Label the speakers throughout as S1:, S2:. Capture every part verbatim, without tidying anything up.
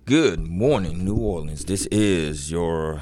S1: Good morning, New Orleans. This is your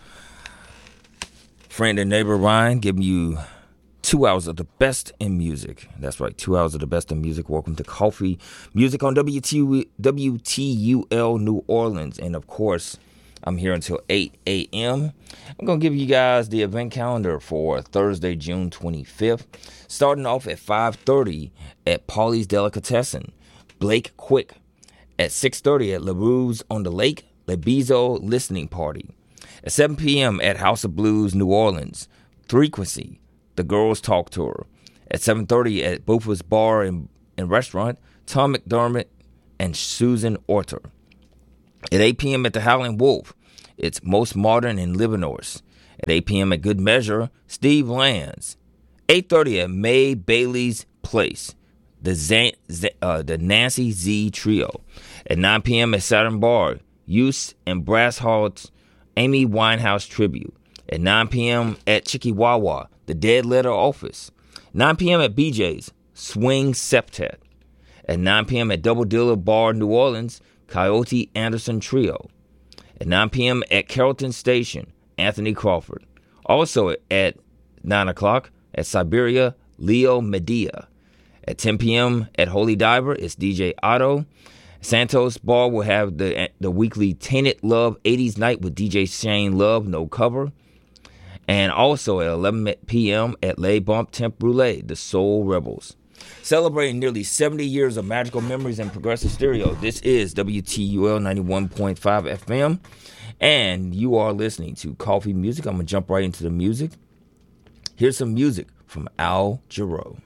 S1: friend and neighbor Ryan giving you two hours of the best in music. That's right, two hours of the best in music. Welcome to Coffee Music on W T U L New Orleans. And of course, I'm here until eight a.m. I'm going to give you guys the event calendar for Thursday, June twenty-fifth. Starting off at five thirty at Paulie's Delicatessen. Blake Quick. At six thirty at LaRue's on the Lake, Lebizo Listening Party. At seven p.m. at House of Blues, New Orleans, Frequency, The Girls Talk Tour. At seven thirty at Buford's Bar and, and Restaurant, Tom McDermott and Susan Orter. At eight p.m. at the Howling Wolf, it's Most Modern in Livernois. At eight p.m. at Good Measure, Steve Lands. eight thirty at May Bailey's Place, the Zan, uh, the Nancy Z Trio. At nine p.m. at Saturn Bar, Use and Brass Hearts, Amy Winehouse Tribute. At nine p.m. at Chikiwawa, the Dead Letter Office. nine p.m. at B J's, Swing Septet. At nine p.m. at Double Dealer Bar, New Orleans, Coyote Anderson Trio. At nine p.m. at Carrollton Station, Anthony Crawford. Also at nine o'clock at Siberia, Leo Medea. At ten p.m. at Holy Diver, it's D J Otto. Santos Bar will have the the weekly Tainted Love eighties Night with D J Shane Love, no cover. And also at eleven p.m. at Les Bump Temp Brûlée, the Soul Rebels. Celebrating nearly seventy years of magical memories and progressive stereo, this is W T U L ninety-one point five F M. And you are listening to Coffee Music. I'm going to jump right into the music. Here's some music from Al Jarreau.